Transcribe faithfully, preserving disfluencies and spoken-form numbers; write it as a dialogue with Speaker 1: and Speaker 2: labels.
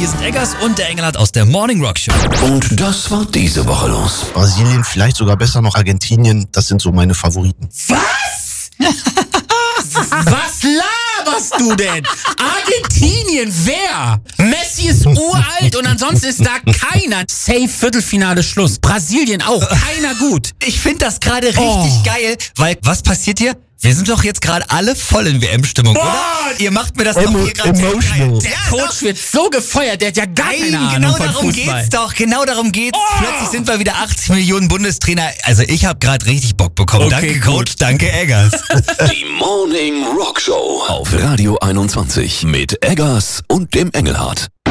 Speaker 1: Hier sind Eggers und der Engelhardt aus der Morning Rock Show.
Speaker 2: Und das war diese Woche los.
Speaker 3: Brasilien, vielleicht sogar besser noch Argentinien, das sind so meine Favoriten.
Speaker 4: Was? Was laberst du denn? Argentinien, wer? Messi ist uralt und ansonsten ist da keiner. Safe Viertelfinale Schluss. Brasilien auch, keiner gut.
Speaker 1: Ich finde das gerade richtig
Speaker 4: Oh.
Speaker 1: geil, weil was passiert hier? Wir sind doch jetzt gerade alle voll in W M-Stimmung, oder? Ihr macht mir das doch
Speaker 3: Emo-
Speaker 1: hier gerade sehr
Speaker 3: emotional.
Speaker 1: geil.
Speaker 4: Der
Speaker 1: Ja,
Speaker 4: Coach wird so gefeuert, der hat ja gar keine
Speaker 1: Nein,
Speaker 4: Ahnung
Speaker 1: genau
Speaker 4: von
Speaker 1: darum
Speaker 4: Fußball.
Speaker 1: geht's doch, genau darum geht's. Plötzlich sind wir wieder achtzig Millionen Bundestrainer. Also ich habe gerade richtig Bock bekommen.
Speaker 4: Okay,
Speaker 1: Danke
Speaker 4: gut.
Speaker 1: Coach, danke Eggers.
Speaker 2: Die Morning Rock Show auf Radio einundzwanzig mit Eggers und dem Engelhardt.